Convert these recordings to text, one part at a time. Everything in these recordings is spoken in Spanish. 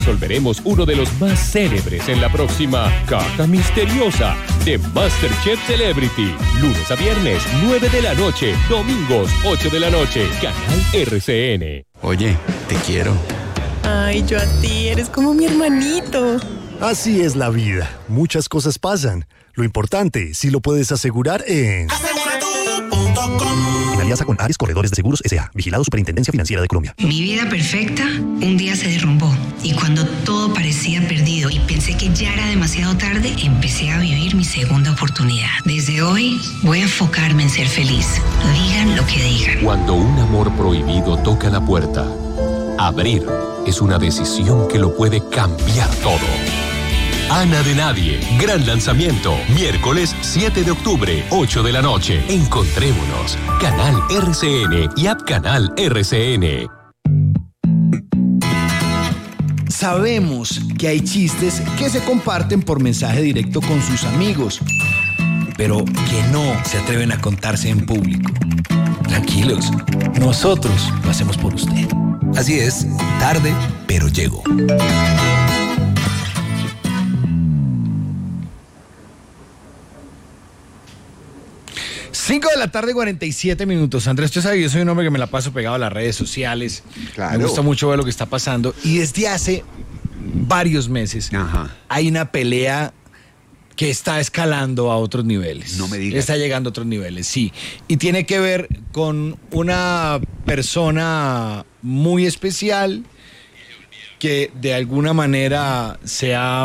Resolveremos uno de los más célebres en la próxima Caja Misteriosa de MasterChef Celebrity. Lunes a viernes, 9 de la noche. Domingos, 8 de la noche. Canal RCN. Oye, te quiero. Ay, yo a ti, eres como mi hermanito. Así es la vida. Muchas cosas pasan. Lo importante, si lo puedes asegurar en... En alianza con Ares Corredores de Seguros S.A. Vigilado Superintendencia Financiera de Colombia. Mi vida perfecta un día se derrumbó. Y cuando todo parecía perdido y pensé que ya era demasiado tarde, empecé a vivir mi segunda oportunidad. Desde hoy voy a enfocarme en ser feliz. Digan lo que digan. Cuando un amor prohibido toca la puerta, abrir es una decisión que lo puede cambiar todo. Ana de Nadie, gran lanzamiento, miércoles 7 de octubre, 8 de la noche. Encontrémonos, Canal RCN y App Canal RCN. Sabemos que hay chistes que se comparten por mensaje directo con sus amigos, pero que no se atreven a contarse en público. Tranquilos, nosotros lo hacemos por usted. Así es, tarde, pero llego. 5 de la tarde, 47 minutos. Andrés, usted sabe, yo soy un hombre que me la paso pegado a las redes sociales. Claro. Me gusta mucho ver lo que está pasando. Y desde hace varios meses hay una pelea que está escalando a otros niveles. No me digas. Está llegando a otros niveles, sí. Y tiene que ver con una persona muy especial que de alguna manera se ha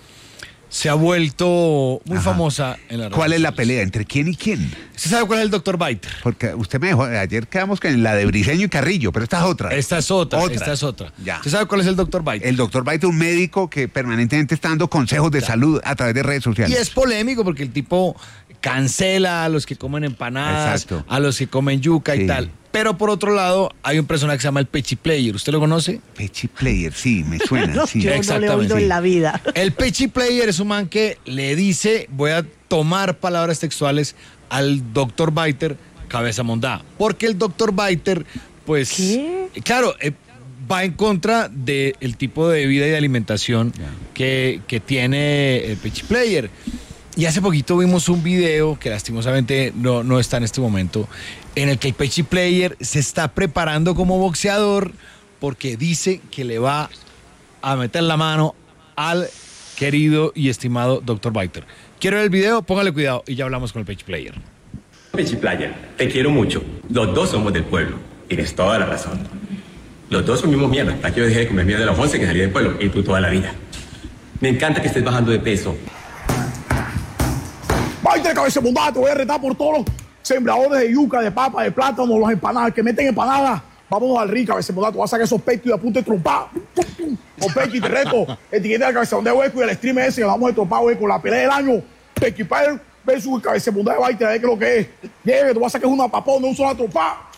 vuelto muy famosa en la red. ¿Cuál es la pelea? ¿Entre quién y quién? ¿Usted sabe cuál es el Dr. Biter? Porque usted me dijo, ayer quedamos en la de Briseño y Carrillo, pero esta es otra. Esta es otra. Ya. ¿Usted sabe cuál es el Dr. Biter? El Dr. Biter, un médico que permanentemente está dando consejos de salud a través de redes sociales. Y es polémico porque el tipo cancela a los que comen empanadas, exacto, a los que comen yuca y tal. Pero por otro lado, hay un personaje que se llama el Pechi Player. ¿Usted lo conoce? Pechi Player, sí, me suena. No, sí. yo no le he oído en la vida. El Pechi Player es un man que le dice, voy a tomar palabras textuales al Dr. Biter, cabeza mondá. Porque el Dr. Biter, pues, ¿qué? Claro, va en contra del tipo de vida y de alimentación que tiene el Pechi Player. Y hace poquito vimos un video que lastimosamente no está en este momento, en el que el Pechi Player se está preparando como boxeador porque dice que le va a meter la mano al querido y estimado Dr. Biter. ¿Quiere ver el video? Póngale cuidado y ya hablamos con el Pechi Player. Pechi Player, te quiero mucho. Los dos somos del pueblo. Tienes toda la razón. Los dos comimos mierda. Para que yo dejé de comer mierda de los 11 que salí del pueblo y tú toda la vida. Me encanta que estés bajando de peso. Biter, cabeza mondá, te voy a retar por todos los sembradores de yuca, de papa, de plátano, las empanadas, que meten empanadas. Vámonos al río, cabeza mondá, te voy a sacar esos pechos y a punto de trompar. Con Pechi, te reto. Etiqueta del cabezón de hueco y el stream ese que vamos a trompar, hueco. La pelea del año. Pechi Player versus el cabeza mondá de Biter, a ver qué es lo que es. Llegue, te voy a sacar una papón, no uso la trompa.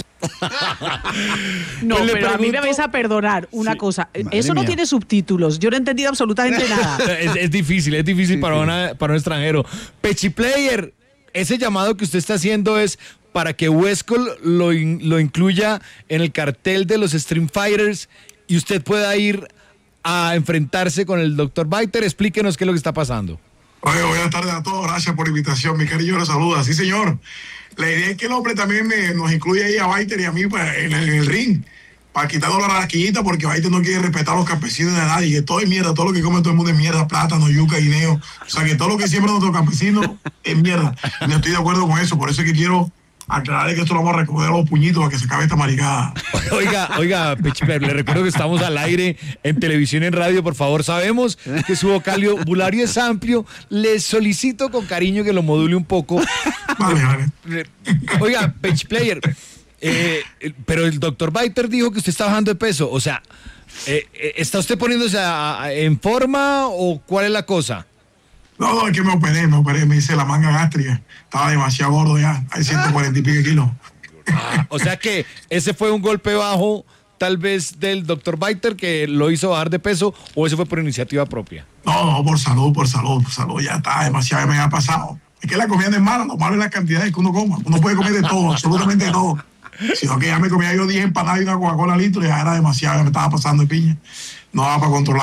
No, Pues pero a mí me vais a perdonar una cosa. Eso no tiene subtítulos. Yo no he entendido absolutamente nada. Es difícil para un extranjero. Pechi Player, ese llamado que usted está haciendo es para que Huescol lo incluya en el cartel de los Stream Fighters y usted pueda ir a enfrentarse con el Dr. Biter. Explíquenos qué es lo que está pasando. Oye, buenas tardes a todos. Gracias por la invitación. Mi cariño los saluda. Sí, señor. La idea es que el hombre también nos incluye ahí a Biter y a mí pues, en el ring, para quitarnos la rasquillita, porque Biter no quiere respetar a los campesinos de nadie, que todo es mierda, todo lo que come todo el mundo es mierda, plátano, yuca, guineo. O sea, que todo lo que siembra nuestros campesinos es mierda. Y no estoy de acuerdo con eso, por eso es que quiero aclarar que esto lo vamos a recoger a los puñitos para que se acabe esta maricada. Oiga, Pechi Player, le recuerdo que estamos al aire en televisión y en radio, por favor. Sabemos que su vocabulario es amplio. Le solicito con cariño que lo module un poco. Vale. Oiga, Pechi Player, pero el Dr. Biter dijo que usted está bajando de peso. O sea, ¿está usted poniéndose en forma o cuál es la cosa? No, es que me operé, me hice la manga gástrica. Estaba demasiado gordo ya, hay 140 y pico kilos. O sea que ese fue un golpe bajo, tal vez del Dr. Biter, que lo hizo bajar de peso, o ese fue por iniciativa propia. No, por salud, ya está, demasiado me ha pasado. Es que la comida no es mala, lo malo es las cantidades que uno coma. Uno puede comer de todo, absolutamente de todo. Sino que ya me comía yo 10 empanadas y una Coca-Cola litro y ya era demasiado, ya me estaba pasando de piña. no da para controlar.